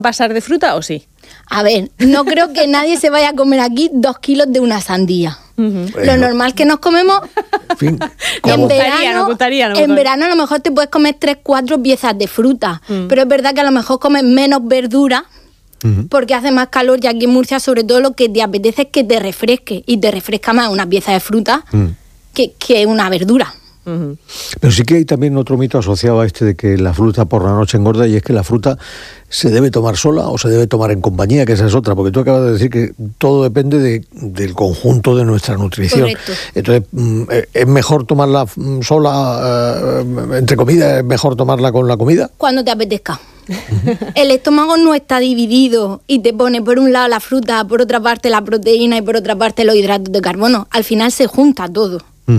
pasar de fruta o sí? A ver, no creo que nadie se vaya a comer aquí 2 kilos de una sandía. Lo normal que nos comemos En fin, en gustaría. verano a lo mejor te puedes comer 3-4 piezas de fruta, pero es verdad que a lo mejor comes menos verdura porque hace más calor, y aquí en Murcia sobre todo lo que te apetece es que te refresque, y te refresca más una pieza de fruta que una verdura. Pero sí que hay también otro mito asociado a este de que la fruta por la noche engorda, y es que la fruta se debe tomar sola o se debe tomar en compañía, que esa es otra, porque tú acabas de decir que todo depende del conjunto de nuestra nutrición. Correcto. Entonces, ¿es mejor tomarla sola, entre comidas, es mejor tomarla con la comida? Cuando te apetezca. El estómago no está dividido y te pone por un lado la fruta, por otra parte la proteína y por otra parte los hidratos de carbono. Al final se junta todo.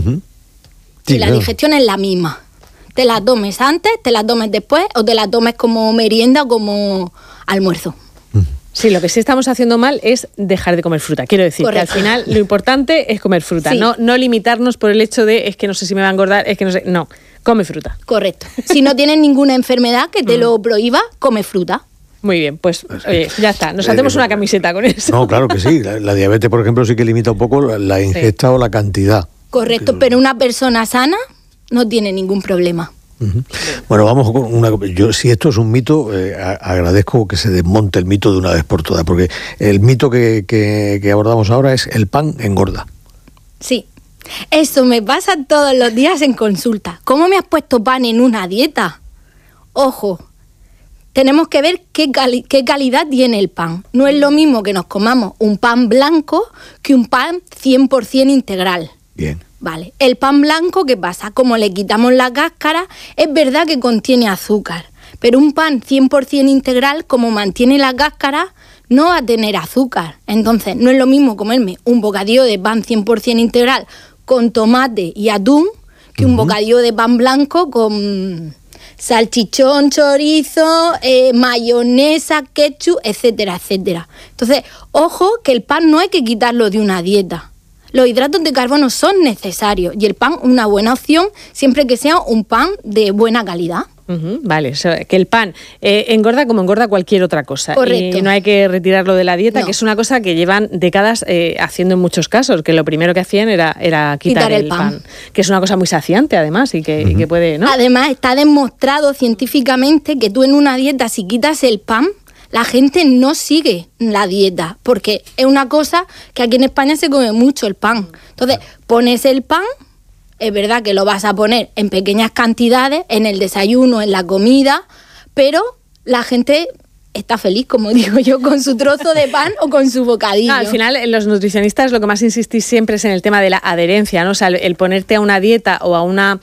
Sí, y la claro. digestión es la misma. Te la tomes antes, te la tomes después, o te la tomes como merienda o como almuerzo. Sí, lo que sí estamos haciendo mal es dejar de comer fruta. Quiero decir Correcto. que al final lo importante es comer fruta, Sí. no limitarnos por el hecho de es que no sé si me va a engordar, es que no sé. No, come fruta. Correcto. Si no tienes ninguna enfermedad que te lo prohíba, come fruta. Muy bien, pues oye, ya está. Nos hacemos una camiseta con eso. No, claro que sí. La diabetes, por ejemplo, sí que limita un poco la ingesta o la cantidad. Correcto, pero una persona sana no tiene ningún problema. Bueno, vamos con una... si esto es un mito, agradezco que se desmonte el mito de una vez por todas, porque el mito que abordamos ahora es el pan engorda. Sí, eso me pasa todos los días en consulta. ¿Cómo me has puesto pan en una dieta? Ojo, tenemos que ver qué calidad tiene el pan. No es lo mismo que nos comamos un pan blanco que un pan 100% integral. Bien. Vale, el pan blanco, ¿qué pasa? Como le quitamos la cáscara, es verdad que contiene azúcar, pero un pan 100% integral, como mantiene la cáscara, no va a tener azúcar. Entonces, no es lo mismo comerme un bocadillo de pan 100% integral con tomate y atún que un bocadillo de pan blanco con salchichón, chorizo, mayonesa, ketchup, etcétera, etcétera. Entonces, ojo que el pan no hay que quitarlo de una dieta. Los hidratos de carbono son necesarios y el pan una buena opción siempre que sea un pan de buena calidad. Vale, que el pan engorda como engorda cualquier otra cosa. Correcto. Y no hay que retirarlo de la dieta, No. que es una cosa que llevan décadas haciendo en muchos casos, que lo primero que hacían era quitar el pan. Que es una cosa muy saciante además y que puede, ¿no? Además está demostrado científicamente que tú en una dieta, si quitas el pan, la gente no sigue la dieta, porque es una cosa que aquí en España se come mucho el pan. Entonces, pones el pan, es verdad que lo vas a poner en pequeñas cantidades, en el desayuno, en la comida, pero la gente está feliz, como digo yo, con su trozo de pan o con su bocadillo. Al final, los nutricionistas lo que más insistís siempre es en el tema de la adherencia, ¿no? O sea, el ponerte a una dieta o a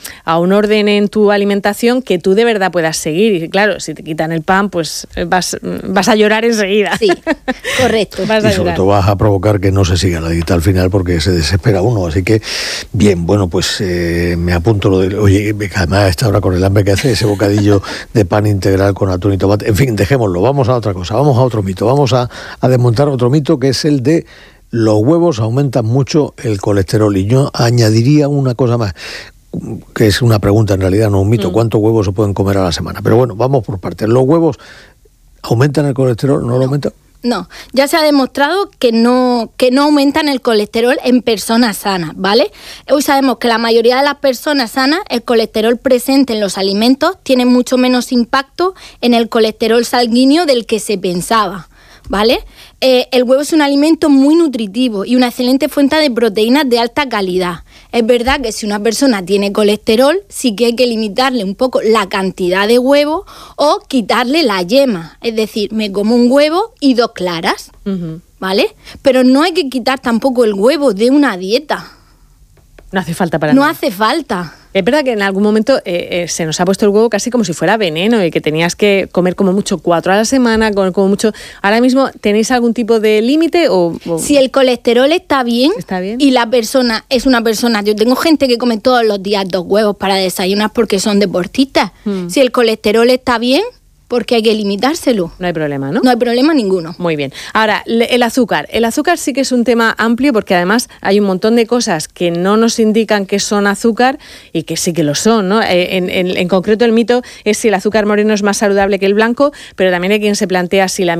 un orden en tu alimentación que tú de verdad puedas seguir. Y claro, si te quitan el pan, pues vas a llorar enseguida. Sí, correcto. Vas Y a sobre llorar. todo vas a provocar que no se siga la dieta al final porque se desespera uno. Así que, bien, bueno, pues me apunto lo de... Oye, además a esta hora con el hambre que hace, ese bocadillo de pan integral con atún y tomate. En fin, dejémoslo, vamos a otra cosa, vamos a otro mito. Vamos a desmontar otro mito, que es el de los huevos aumentan mucho el colesterol. Y yo añadiría una cosa más, que es una pregunta en realidad, no un mito. ¿Cuántos huevos se pueden comer a la semana? Pero bueno, vamos por partes. ¿Los huevos aumentan el colesterol? ¿No lo aumentan? No, ya se ha demostrado que no aumentan el colesterol en personas sanas, ¿vale? Hoy sabemos que la mayoría de las personas sanas, el colesterol presente en los alimentos tiene mucho menos impacto en el colesterol sanguíneo del que se pensaba, ¿vale? El huevo es un alimento muy nutritivo y una excelente fuente de proteínas de alta calidad. Es verdad que si una persona tiene colesterol, sí que hay que limitarle un poco la cantidad de huevo o quitarle la yema. Es decir, me como un huevo y 2 claras, ¿vale? Pero no hay que quitar tampoco el huevo de una dieta. No hace falta para No nada. hace falta. Es verdad que en algún momento se nos ha puesto el huevo casi como si fuera veneno y que tenías que comer como mucho 4 a la semana, como mucho... Ahora mismo, ¿tenéis algún tipo de límite o...? Si el colesterol está bien, y la persona es una persona... Yo tengo gente que come todos los días 2 huevos para desayunar porque son deportistas. Si el colesterol está bien, porque hay que limitárselo. No hay problema, ¿no? No hay problema ninguno. Muy bien. Ahora, el azúcar. El azúcar sí que es un tema amplio porque además hay un montón de cosas que no nos indican que son azúcar y que sí que lo son, ¿no? En concreto, el mito es si el azúcar moreno es más saludable que el blanco, pero también hay quien se plantea si la